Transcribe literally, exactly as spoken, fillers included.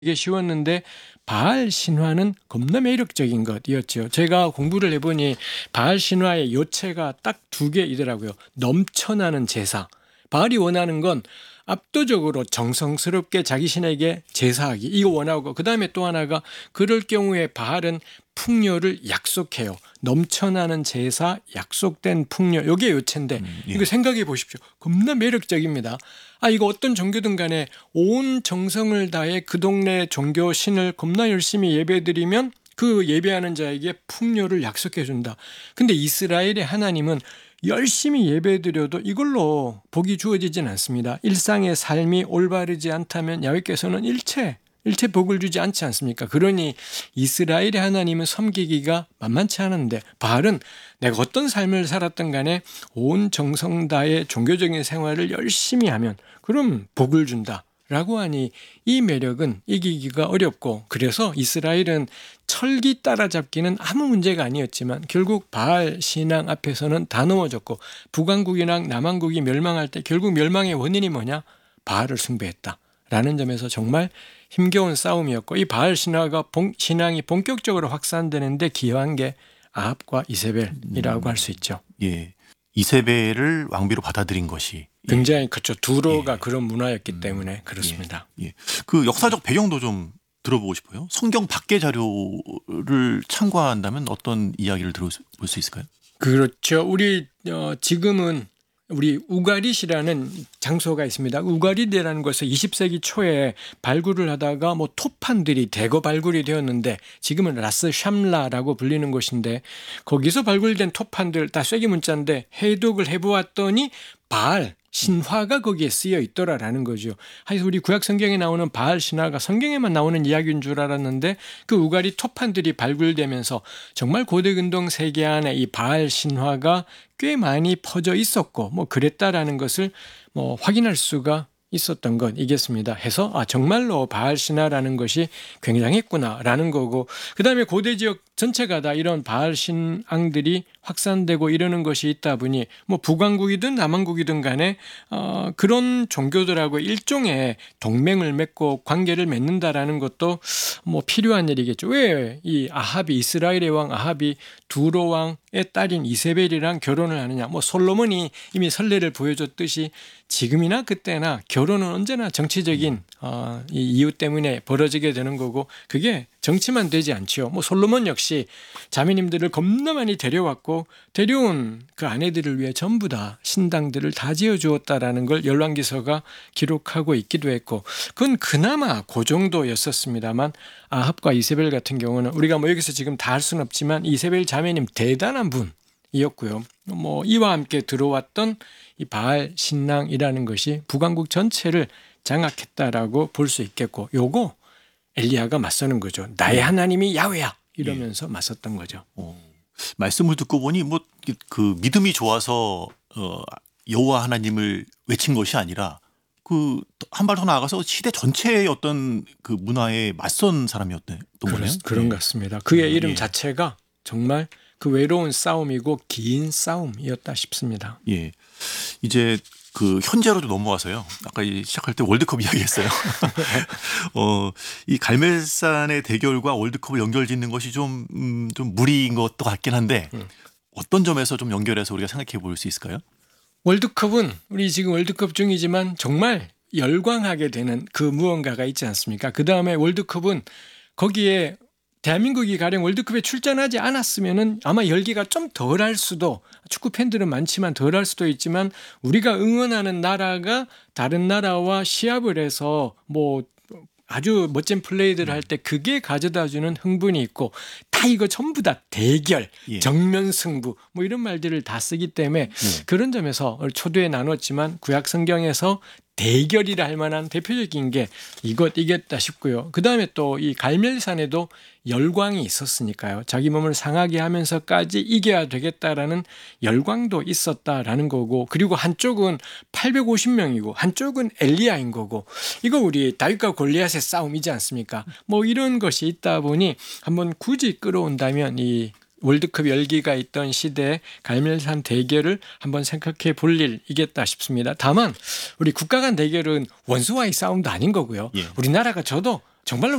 이게 쉬웠는데 바알 신화는 겁나 매력적인 것이었죠. 제가 공부를 해보니 바알 신화의 요체가 딱 두 개이더라고요. 넘쳐나는 제사. 바알이 원하는 건 압도적으로 정성스럽게 자기 신에게 제사하기. 이거 원하고 그 다음에 또 하나가 그럴 경우에 바알은 풍요를 약속해요. 넘쳐나는 제사, 약속된 풍요. 이게 요체인데 음, 예. 이거 생각해 보십시오. 겁나 매력적입니다. 아 이거 어떤 종교든 간에 온 정성을 다해 그 동네 종교 신을 겁나 열심히 예배드리면 그 예배하는 자에게 풍요를 약속해 준다. 근데 이스라엘의 하나님은 열심히 예배드려도 이걸로 복이 주어지진 않습니다. 일상의 삶이 올바르지 않다면 야훼께서는 일체 일체 복을 주지 않지 않습니까? 그러니 이스라엘의 하나님은 섬기기가 만만치 않은데 바알은 내가 어떤 삶을 살았든 간에 온 정성 다해 종교적인 생활을 열심히 하면 그럼 복을 준다. 라고 하니 이 매력은 이기기가 어렵고 그래서 이스라엘은 철기 따라잡기는 아무 문제가 아니었지만 결국 바알 신앙 앞에서는 다 넘어졌고 북왕국이랑 남왕국이 멸망할 때 결국 멸망의 원인이 뭐냐? 바알을 숭배했다. 라는 점에서 정말 힘겨운 싸움이었고 이 바알 신화가 본, 신앙이 본격적으로 확산되는데 기여한 게 아합과 이세벨이라고 음. 할 수 있죠. 예, 이세벨을 왕비로 받아들인 것이 굉장히 그렇죠. 두로가 예. 그런 문화였기 때문에 그렇습니다. 예. 예. 그 역사적 배경도 좀 들어보고 싶어요. 성경 밖의 자료를 참고한다면 어떤 이야기를 들어볼 수 있을까요? 그렇죠. 우리 어, 지금은 우리 우가릿이라는 장소가 있습니다. 우가릿이라는 곳에서 이십 세기 초에 발굴을 하다가 뭐 토판들이 대거 발굴이 되었는데 지금은 라스 샴라라고 불리는 곳인데 거기서 발굴된 토판들 다 쐐기 문자인데 해독을 해보았더니 바알 신화가 거기에 쓰여 있더라라는 거죠. 하여튼 우리 구약 성경에 나오는 바알 신화가 성경에만 나오는 이야기인 줄 알았는데 그 우가리 토판들이 발굴되면서 정말 고대 근동 세계 안에 이 바알 신화가 꽤 많이 퍼져 있었고 뭐 그랬다라는 것을 뭐 확인할 수가 있었던 것이겠습니다. 해서 아 정말로 바알 신화라는 것이 굉장했구나라는 거고 그 다음에 고대 지역 전체가 다 이런 바알 신앙들이 확산되고 이러는 것이 있다 보니 뭐 북왕국이든 남왕국이든 간에 어, 그런 종교들하고 일종의 동맹을 맺고 관계를 맺는다라는 것도 뭐 필요한 일이겠죠. 왜 이 아합이 이스라엘의 왕 아합이 두로 왕의 딸인 이세벨이랑 결혼을 하느냐? 뭐 솔로몬이 이미 선례를 보여줬듯이 지금이나 그때나 결혼은 언제나 정치적인 어, 이 이유 때문에 벌어지게 되는 거고 그게 정치만 되지 않지요. 뭐 솔로몬 역시 자매님들을 겁나 많이 데려왔고 데려온 그 아내들을 위해 전부 다 신당들을 다 지어주었다라는 걸 열왕기서가 기록하고 있기도 했고 그건 그나마 그 정도였었습니다만 아합과 이세벨 같은 경우는 우리가 뭐 여기서 지금 다 할 수는 없지만 이세벨 자매님 대단한 분이었고요. 뭐 이와 함께 들어왔던 이 바알 신앙이라는 것이 북왕국 전체를 장악했다라고 볼 수 있겠고 요거 엘리야가 맞서는 거죠. 나의 하나님이 야훼야 이러면서 예. 맞섰던 거죠. 어, 말씀을 듣고 보니 뭐 그 믿음이 좋아서 어, 여호와 하나님을 외친 것이 아니라 그 한 발 더 나아가서 시대 전체의 어떤 그 문화에 맞선 사람이었던 거네요. 그런 예. 것 같습니다. 그의 음, 이름 예. 자체가 정말 그 외로운 싸움이고 긴 싸움이었다 싶습니다. 예, 이제 그 현재로도 넘어와서요. 아까 시작할 때 월드컵 이야기했어요. 어, 이 갈멜산의 대결과 월드컵을 연결짓는 것이 좀, 음, 좀 무리인 것도 같긴 한데 음. 어떤 점에서 좀 연결해서 우리가 생각해 볼 수 있을까요? 월드컵은 우리 지금 월드컵 중이지만 정말 열광하게 되는 그 무언가가 있지 않습니까? 그 다음에 월드컵은 거기에 대한민국이 가령 월드컵에 출전하지 않았으면은 아마 열기가 좀 덜할 수도 축구 팬들은 많지만 덜할 수도 있지만 우리가 응원하는 나라가 다른 나라와 시합을 해서 뭐 아주 멋진 플레이들을 할 때 그게 가져다주는 흥분이 있고 다 이거 전부 다 대결, 예. 정면 승부 뭐 이런 말들을 다 쓰기 때문에 예. 그런 점에서 초두에 나눴지만 구약 성경에서 대결이라 할 만한 대표적인 게 이것 이겼다 싶고요. 그 다음에 또 이 갈멜산에도 열광이 있었으니까요. 자기 몸을 상하게 하면서까지 이겨야 되겠다라는 열광도 있었다라는 거고 그리고 한쪽은 팔백오십 명이고 한쪽은 엘리야인 거고 이거 우리 다윗과 골리앗의 싸움이지 않습니까? 뭐 이런 것이 있다 보니 한번 굳이 끌어온다면 이 월드컵 열기가 있던 시대의 갈멜산 대결을 한번 생각해 볼 일이겠다 싶습니다. 다만 우리 국가 간 대결은 원수와의 싸움도 아닌 거고요. 예. 우리나라가 저도 정말로